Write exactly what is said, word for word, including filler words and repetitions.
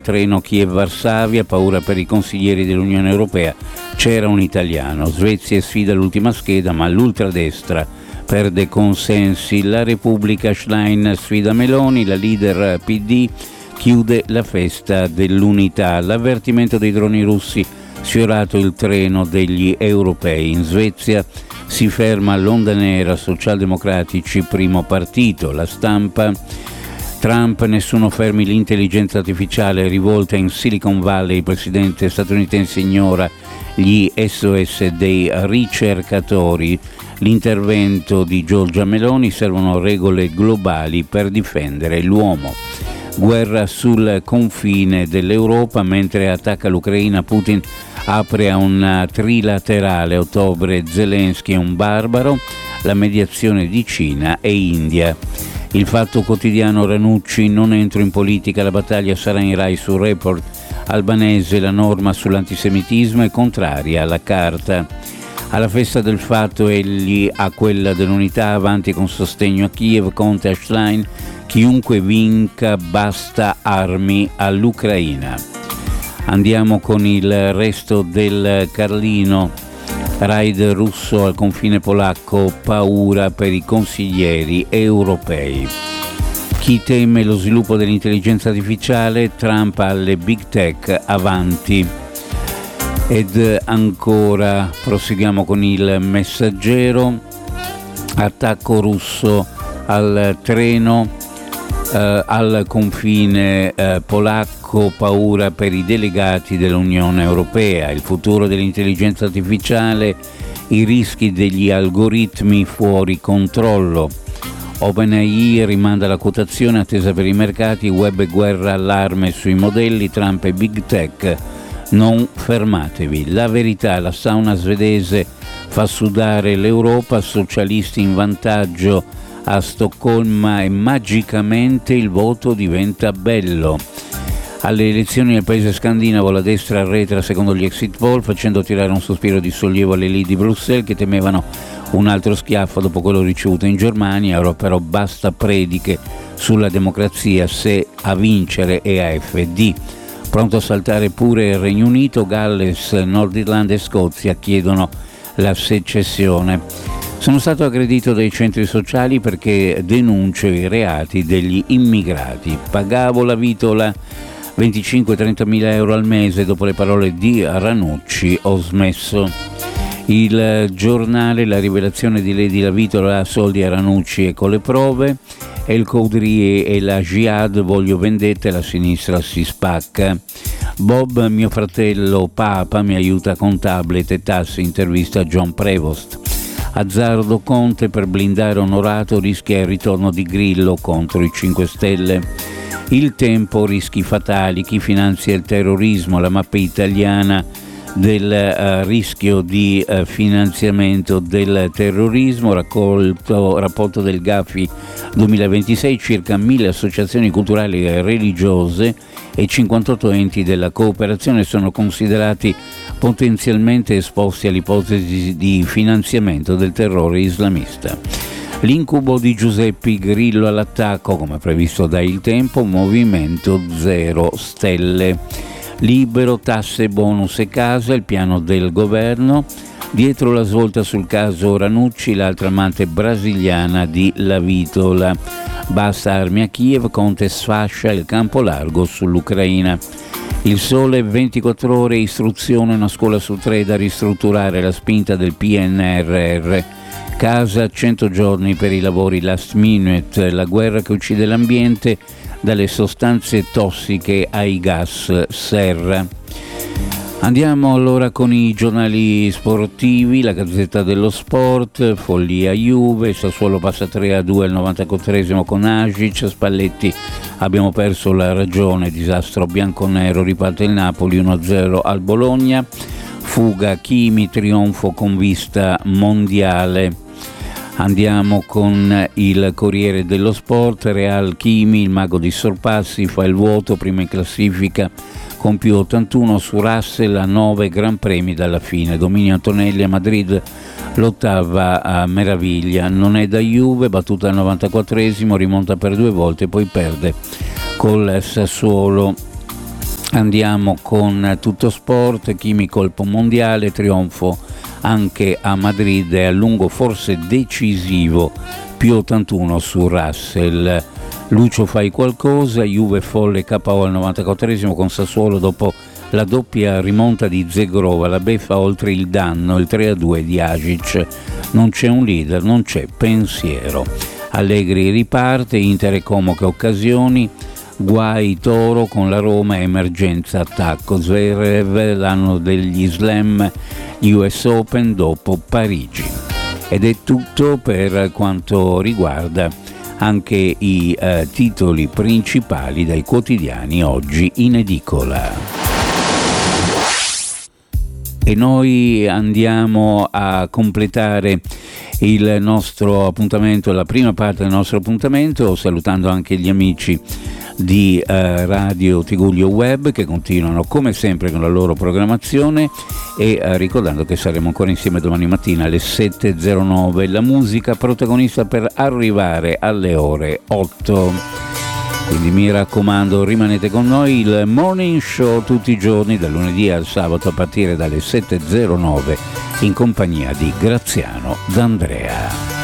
treno Kiev-Varsavia, paura per i consiglieri dell'Unione Europea, c'era un italiano. Svezia sfida l'ultima scheda, ma l'ultradestra perde consensi. La Repubblica, Schlein sfida Meloni, la leader P D chiude la festa dell'unità. L'avvertimento dei droni russi, sfiorato il treno degli europei. In Svezia si ferma l'onda nera, socialdemocratici primo partito. La Stampa, Trump, nessuno fermi l'intelligenza artificiale, rivolta in Silicon Valley, il presidente statunitense ignora gli S O S dei ricercatori. L'intervento di Giorgia Meloni, servono regole globali per difendere l'uomo. Guerra sul confine dell'Europa, mentre attacca l'Ucraina, Putin apre a un trilaterale. Ottobre, Zelensky è un barbaro, la mediazione di Cina e India. Il Fatto Quotidiano, Ranucci, non entro in politica, la battaglia sarà in Rai sul Report. Albanese, la norma sull'antisemitismo è contraria alla Carta. Alla festa del Fatto, egli a quella dell'unità, avanti con sostegno a Kiev, Conte a Schlein, chiunque vinca basta armi all'Ucraina. Andiamo con il resto del Carlino. Raid russo al confine polacco, paura per i consiglieri europei. Chi teme lo sviluppo dell'intelligenza artificiale, Trump alle big tech avanti. Ed ancora proseguiamo con il Messaggero. Attacco russo al treno eh, al confine eh, polacco, paura per i delegati dell'Unione Europea. Il futuro dell'intelligenza artificiale, i rischi degli algoritmi fuori controllo. OpenAI rimanda la quotazione attesa per i mercati, web e guerra, allarme sui modelli, Trump e big tech. Non fermatevi. La Verità, la sauna svedese fa sudare l'Europa, socialisti in vantaggio a Stoccolma e magicamente il voto diventa bello. Alle elezioni nel paese scandinavo la destra arretra secondo gli exit poll, facendo tirare un sospiro di sollievo alle elite di Bruxelles, che temevano un altro schiaffo dopo quello ricevuto in Germania. Ora però basta prediche sulla democrazia se a vincere è A F D. Pronto a saltare pure il Regno Unito, Galles, Nord Irlanda e Scozia chiedono la secessione. Sono stato aggredito dai centri sociali perché denuncio i reati degli immigrati. Pagavo la vitola venticinque trenta mila euro al mese, dopo le parole di Ranucci ho smesso. Il Giornale, la rivelazione di Lady La Vitola, soldi a Ranucci e con le prove. El Coudrier e la Jihad, voglio vendetta e la sinistra si spacca. Bob, mio fratello Papa, mi aiuta con tablet e tasse, intervista a John Prevost. Azzardo Conte, per blindare Onorato rischia il ritorno di Grillo contro i cinque Stelle. Il Tempo, rischi fatali, chi finanzia il terrorismo, la mappa italiana del uh, rischio di uh, finanziamento del terrorismo, raccolto, rapporto del Gafi duemilaventisei, circa mille associazioni culturali e religiose e cinquantotto enti della cooperazione sono considerati potenzialmente esposti all'ipotesi di finanziamento del terrore islamista. L'incubo di Giuseppe Grillo all'attacco, come previsto da Il Tempo, movimento zero stelle. Libero, tasse, bonus e casa, il piano del governo. Dietro la svolta sul caso Ranucci, l'altra amante brasiliana di La Vitola. Basta armi a Kiev, Conte sfascia il campo largo sull'Ucraina. Il Sole, ventiquattro ore, istruzione, una scuola su tre da ristrutturare, la spinta del P N R R. Casa, cento giorni per i lavori last minute, la guerra che uccide l'ambiente, dalle sostanze tossiche ai gas serra. Andiamo allora con i giornali sportivi. La Gazzetta dello Sport, follia Juve, Sassuolo passa tre a due al novantaquattresimo con Agic, Spalletti abbiamo perso la ragione, disastro bianconero, riparte il Napoli uno a zero al Bologna, fuga Chimi, trionfo con vista mondiale. Andiamo con il Corriere dello Sport, Real Chimi, il mago dei sorpassi, fa il vuoto, prima in classifica con più ottantuno su Russell, a nove gran premi dalla fine. Dominio Antonelli a Madrid, l'ottava a meraviglia, non è da Juve, battuta al novantaquattresimo, rimonta per due volte, poi perde col Sassuolo. Andiamo con tutto sport, Chimico al mondiale, trionfo anche a Madrid e a lungo forse decisivo, più ottantuno su Russell. Lucio fai qualcosa, Juve folle K O al novantaquattresimo con Sassuolo dopo la doppia rimonta di Zegrova, la beffa oltre il danno, il tre a due di Agic. Non c'è un leader, non c'è pensiero. Allegri riparte, Inter e Como che occasioni, guai Toro con la Roma, emergenza attacco. Zverev, l'anno degli slam U S Open dopo Parigi. Ed è tutto per quanto riguarda anche i eh, titoli principali dai quotidiani oggi in edicola. E noi andiamo a completare il nostro appuntamento, la prima parte del nostro appuntamento, salutando anche gli amici di eh, Radio Tigullio Web che continuano come sempre con la loro programmazione e eh, ricordando che saremo ancora insieme domani mattina alle sette e zero nove, la musica protagonista per arrivare alle ore otto. Quindi mi raccomando, rimanete con noi, il Morning Show tutti i giorni dal lunedì al sabato a partire dalle sette e zero nove in compagnia di Graziano D'Andrea.